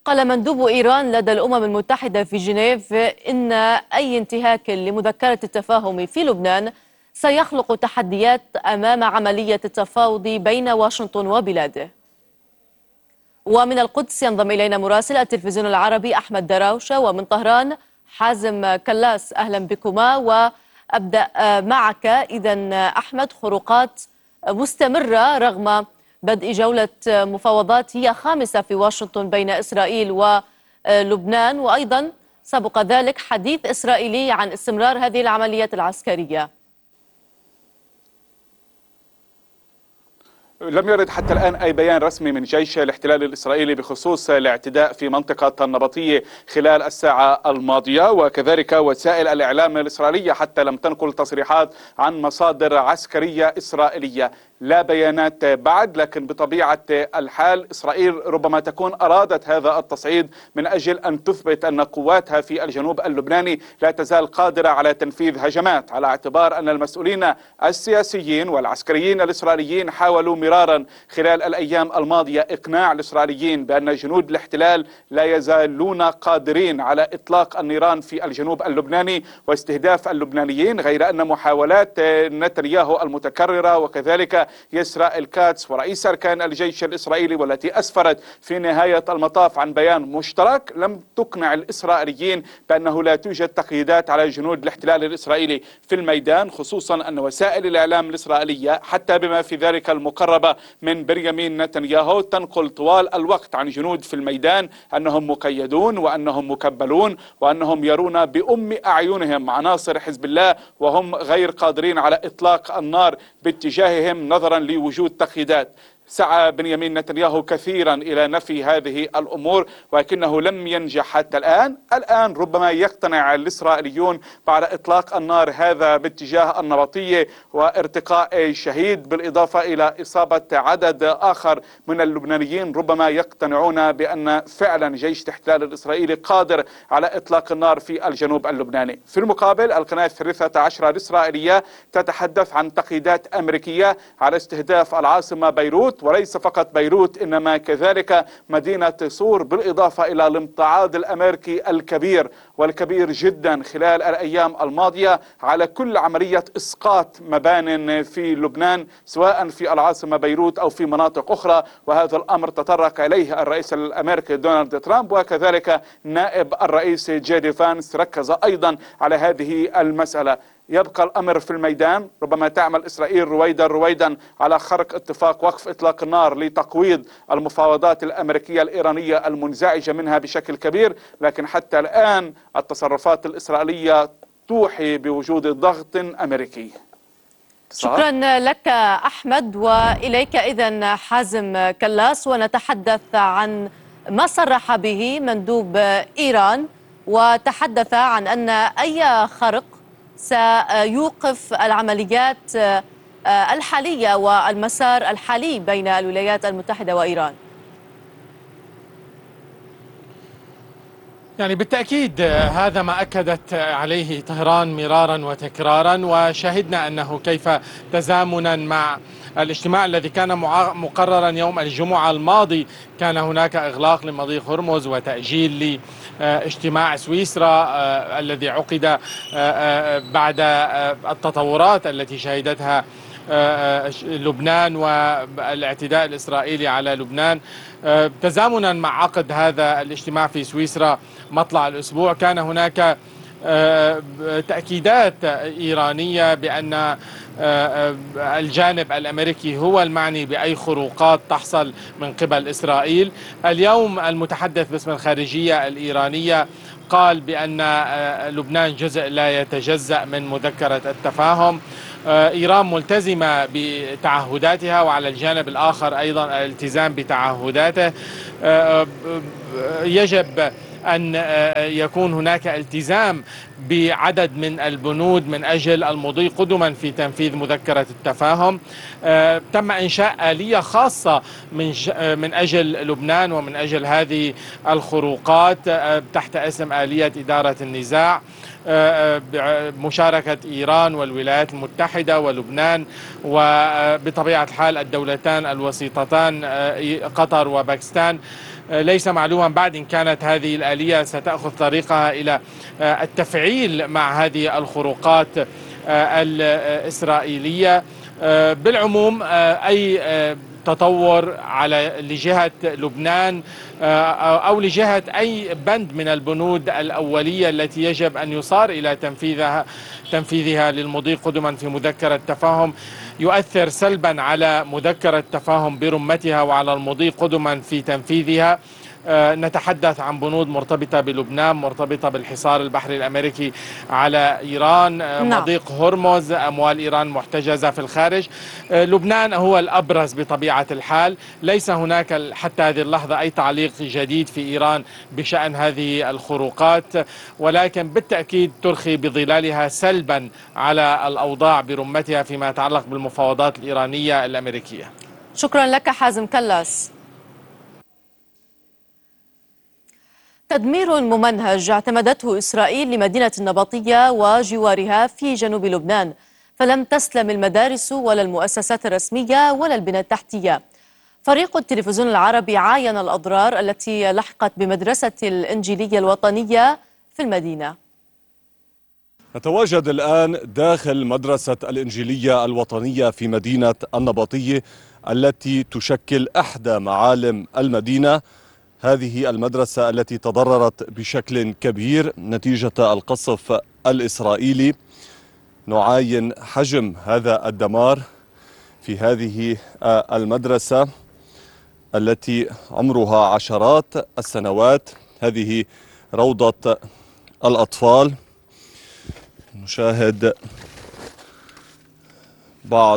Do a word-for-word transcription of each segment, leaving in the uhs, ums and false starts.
قال مندوب إيران لدى الأمم المتحدة في جنيف إن أي انتهاك لمذكرة التفاهم في لبنان سيخلق تحديات أمام عملية التفاوض بين واشنطن وبلاده. ومن القدس ينضم إلينا مراسل التلفزيون العربي أحمد دراوشة، ومن طهران حازم كلاس. أهلا بكما، وأبدأ معك. إذن أحمد، خروقات مستمرة رغم بدء جولة مفاوضات هي خامسة في واشنطن بين إسرائيل ولبنان، وأيضا سبق ذلك حديث إسرائيلي عن استمرار هذه العمليات العسكرية. لم يرد حتى الآن أي بيان رسمي من جيش الاحتلال الإسرائيلي بخصوص الاعتداء في منطقة النبطية خلال الساعة الماضية، وكذلك وسائل الإعلام الإسرائيلية حتى لم تنقل تصريحات عن مصادر عسكرية إسرائيلية. لا بيانات بعد، لكن بطبيعة الحال إسرائيل ربما تكون أرادت هذا التصعيد من أجل أن تثبت أن قواتها في الجنوب اللبناني لا تزال قادرة على تنفيذ هجمات، على اعتبار أن المسؤولين السياسيين والعسكريين الإسرائيليين حاولوا مرارا خلال الأيام الماضية إقناع الإسرائيليين بأن جنود الاحتلال لا يزالون قادرين على إطلاق النيران في الجنوب اللبناني واستهداف اللبنانيين، غير أن محاولات نتنياهو المتكررة وكذلك يسرى الكاتس ورئيس أركان الجيش الإسرائيلي والتي أسفرت في نهاية المطاف عن بيان مشترك لم تقنع الإسرائيليين بأنه لا توجد تقييدات على جنود الاحتلال الإسرائيلي في الميدان، خصوصا أن وسائل الإعلام الإسرائيلية حتى بما في ذلك المقربة من بنيامين نتنياهو تنقل طوال الوقت عن جنود في الميدان أنهم مقيدون وأنهم مكبلون وأنهم يرون بأم أعينهم عناصر حزب الله وهم غير قادرين على إطلاق النار باتجاههم نظرا لوجود تقييدات. سعى بنيامين نتنياهو كثيرا إلى نفي هذه الأمور ولكنه لم ينجح حتى الآن. الآن ربما يقتنع الإسرائيليون بعد إطلاق النار هذا باتجاه النبطية وارتقاء شهيد بالإضافة إلى إصابة عدد آخر من اللبنانيين، ربما يقتنعون بأن فعلا جيش الاحتلال الإسرائيلي قادر على إطلاق النار في الجنوب اللبناني. في المقابل القناة الثالثة عشرة الإسرائيلية تتحدث عن تقييدات أمريكية على استهداف العاصمة بيروت، وليس فقط بيروت إنما كذلك مدينة صور، بالإضافة إلى الامتعاض الأمريكي الكبير والكبير جدا خلال الأيام الماضية على كل عملية إسقاط مبان في لبنان سواء في العاصمة بيروت أو في مناطق أخرى، وهذا الأمر تطرق إليه الرئيس الأمريكي دونالد ترامب، وكذلك نائب الرئيس جي دي فانس ركز أيضا على هذه المسألة. يبقى الأمر في الميدان، ربما تعمل إسرائيل رويدا رويدا على خرق اتفاق وقف إطلاق النار لتقويض المفاوضات الأمريكية الإيرانية المنزعجة منها بشكل كبير، لكن حتى الآن التصرفات الإسرائيلية توحي بوجود ضغط أمريكي. شكرا لك أحمد، وإليك إذن حازم كلاس، ونتحدث عن ما صرح به مندوب إيران، وتحدث عن أن أي خرق سيوقف العمليات الحالية والمسار الحالي بين الولايات المتحدة وإيران. يعني بالتأكيد هذا ما أكدت عليه طهران مرارا وتكرارا، وشهدنا أنه كيف تزامنا مع الاجتماع الذي كان مقررا يوم الجمعة الماضي كان هناك إغلاق لمضيق هرمز وتأجيل لاجتماع سويسرا الذي عقد بعد التطورات التي شهدتها لبنان والاعتداء الإسرائيلي على لبنان. تزامنا مع عقد هذا الاجتماع في سويسرا مطلع الأسبوع كان هناك تأكيدات إيرانية بأن الجانب الأمريكي هو المعني بأي خروقات تحصل من قبل إسرائيل. اليوم المتحدث باسم الخارجية الإيرانية قال بأن لبنان جزء لا يتجزأ من مذكرة التفاهم. إيران ملتزمة بتعهداتها، وعلى الجانب الآخر أيضا الالتزام بتعهداته. يجب أن يكون هناك التزام بعدد من البنود من أجل المضي قدما في تنفيذ مذكرة التفاهم. تم إنشاء آلية خاصة من من أجل لبنان ومن أجل هذه الخروقات تحت اسم آلية إدارة النزاع، بمشاركة إيران والولايات المتحدة ولبنان، وبطبيعة الحال الدولتان الوسيطتان قطر وباكستان. ليس معلوما بعد إن كانت هذه الآلية ستأخذ طريقها إلى التفعيل مع هذه الخروقات الإسرائيلية. بالعموم أي تطور على لجهة لبنان أو لجهة أي بند من البنود الأولية التي يجب أن يصار إلى تنفيذها تنفيذها للمضي قدما في مذكرة التفاهم يؤثر سلبا على مذكرة التفاهم برمتها وعلى المضي قدما في تنفيذها. نتحدث عن بنود مرتبطة بلبنان، مرتبطة بالحصار البحري الأمريكي على إيران، نعم. مضيق هرمز، أموال إيران محتجزة في الخارج. لبنان هو الأبرز بطبيعة الحال. ليس هناك حتى هذه اللحظة أي تعليق جديد في إيران بشأن هذه الخروقات، ولكن بالتأكيد ترخي بظلالها سلبا على الأوضاع برمتها فيما يتعلق بالمفاوضات الإيرانية الأمريكية. شكرا لك حازم كلاس. تدمير ممنهج اعتمدته إسرائيل لمدينة النبطية وجوارها في جنوب لبنان، فلم تسلم المدارس ولا المؤسسات الرسمية ولا البنى التحتية. فريق التلفزيون العربي عاين الأضرار التي لحقت بمدرسة الإنجيلية الوطنية في المدينة. نتواجد الآن داخل مدرسة الإنجيلية الوطنية في مدينة النبطية التي تشكل إحدى معالم المدينة. هذه المدرسة التي تضررت بشكل كبير نتيجة القصف الإسرائيلي. نعاين حجم هذا الدمار في هذه المدرسة التي عمرها عشرات السنوات. هذه روضة الأطفال. نشاهد بعض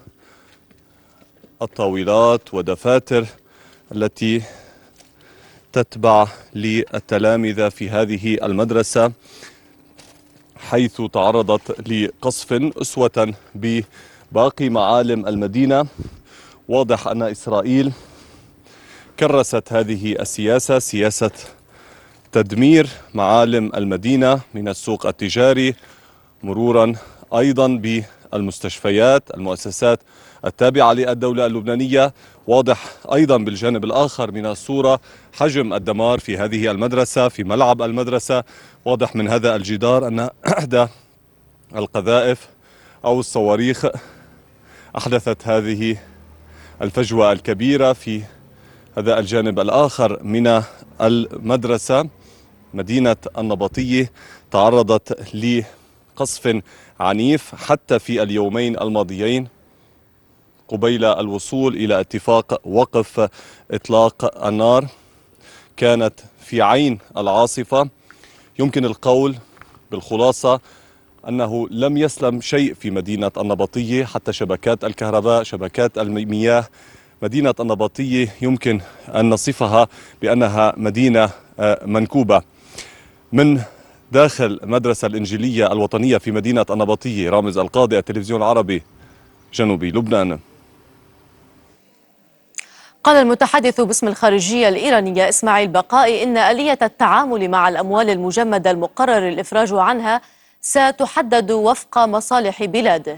الطاولات ودفاتر التي تتبع للتلامذة في هذه المدرسة، حيث تعرضت لقصف أسوة بباقي معالم المدينة. واضح أن إسرائيل كرست هذه السياسة، سياسة تدمير معالم المدينة من السوق التجاري مرورا أيضا بالمستشفيات، المؤسسات التابعة للدولة اللبنانية. واضح أيضا بالجانب الآخر من الصورة حجم الدمار في هذه المدرسة، في ملعب المدرسة. واضح من هذا الجدار أن إحدى القذائف أو الصواريخ أحدثت هذه الفجوة الكبيرة. في هذا الجانب الآخر من المدرسة مدينة النبطية تعرضت لقصف عنيف حتى في اليومين الماضيين قبيل الوصول إلى اتفاق وقف إطلاق النار. كانت في عين العاصفة. يمكن القول بالخلاصة أنه لم يسلم شيء في مدينة النبطية، حتى شبكات الكهرباء، شبكات المياه. مدينة النبطية يمكن أن نصفها بأنها مدينة منكوبة. من داخل مدرسة الإنجيلية الوطنية في مدينة النبطية، رامز القاضي، التلفزيون العربي، جنوبي لبنان. قال المتحدث باسم الخارجية الإيرانية إسماعيل بقائي إن آلية التعامل مع الأموال المجمدة المقرر الإفراج عنها ستحدد وفق مصالح بلاده.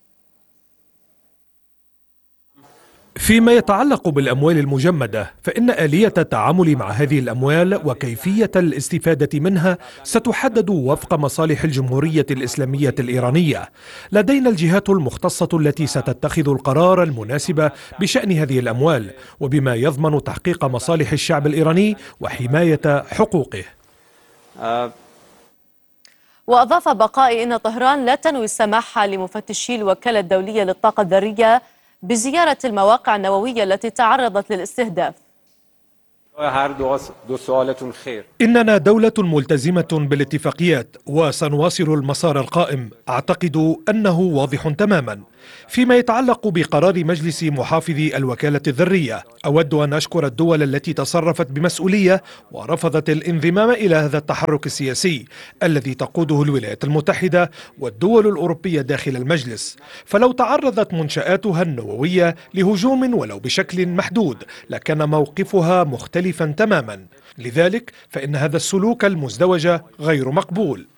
فيما يتعلق بالأموال المجمدة، فإن آلية التعامل مع هذه الأموال وكيفية الاستفادة منها ستحدد وفق مصالح الجمهورية الإسلامية الإيرانية. لدينا الجهات المختصة التي ستتخذ القرار المناسب بشأن هذه الأموال وبما يضمن تحقيق مصالح الشعب الإيراني وحماية حقوقه. وأضاف بقائي إن طهران لا تنوي السماح لمفتشي الوكالة الدولية للطاقة الذرية بزيارة المواقع النووية التي تعرضت للاستهداف. إننا دولة ملتزمة بالاتفاقيات وسنواصل المسار القائم. أعتقد أنه واضح تماما. فيما يتعلق بقرار مجلس محافظي الوكالة الذرية، أود أن أشكر الدول التي تصرفت بمسؤولية ورفضت الانضمام إلى هذا التحرك السياسي الذي تقوده الولايات المتحدة والدول الأوروبية داخل المجلس. فلو تعرضت منشآتها النووية لهجوم ولو بشكل محدود لكان موقفها مختلفا تماما. لذلك فإن هذا السلوك المزدوج غير مقبول.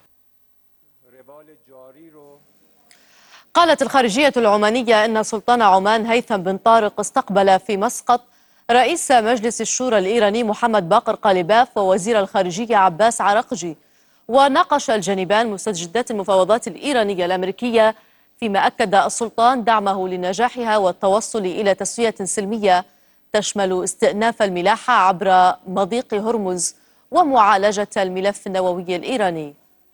قالت الخارجية العمانية أن سلطان عمان هيثم بن طارق استقبل في مسقط رئيس مجلس الشورى الإيراني محمد باقر قالباف ووزير الخارجية عباس عراقجي. وناقش الجانبان مستجدات المفاوضات الإيرانية الأمريكية، فيما أكد السلطان دعمه لنجاحها والتوصل إلى تسوية سلمية تشمل استئناف الملاحة عبر مضيق هرمز ومعالجة الملف النووي الإيراني.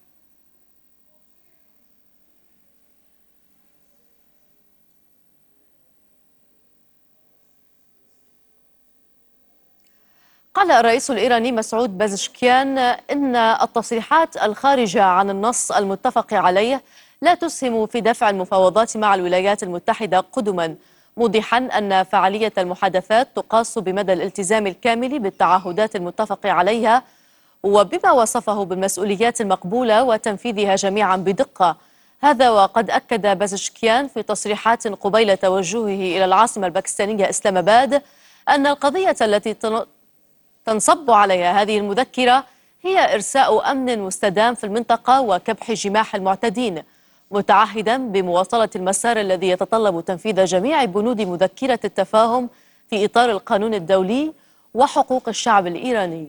قال الرئيس الإيراني مسعود بازشكيان إن التصريحات الخارجة عن النص المتفق عليه لا تسهم في دفع المفاوضات مع الولايات المتحدة قدما، موضحا أن فعالية المحادثات تقاس بمدى الالتزام الكامل بالتعهدات المتفق عليها وبما وصفه بالمسؤوليات المقبولة وتنفيذها جميعا بدقة. هذا وقد أكد بازشكيان في تصريحات قبيل توجهه إلى العاصمة الباكستانية إسلام آباد أن القضية التي تنصب عليها هذه المذكرة هي إرساء أمن مستدام في المنطقة وكبح جماح المعتدين، متعهدا بمواصلة المسار الذي يتطلب تنفيذ جميع بنود مذكرة التفاهم في إطار القانون الدولي وحقوق الشعب الإيراني.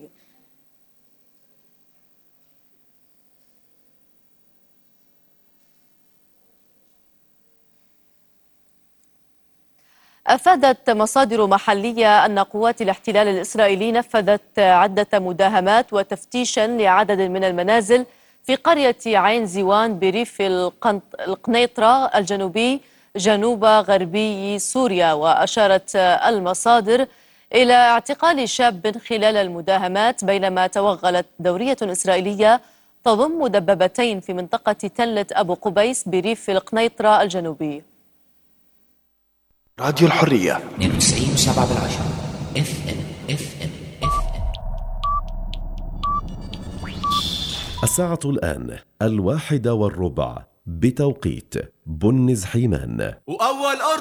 أفادت مصادر محلية أن قوات الاحتلال الإسرائيلي نفذت عدة مداهمات وتفتيشا لعدد من المنازل في قرية عين زيوان بريف القنيطرة الجنوبي جنوب غربي سوريا. وأشارت المصادر إلى اعتقال شاب خلال المداهمات بينما توغلت دورية إسرائيلية تضم مدببتين في منطقة تلة أبو قبيس بريف القنيطرة الجنوبي. راديو الحرية اثنين وتسعين وسبعة بالعشرة اف ام اف ام اف ام. الساعة الآن الواحدة والربع بتوقيت بنز حيمان. وأول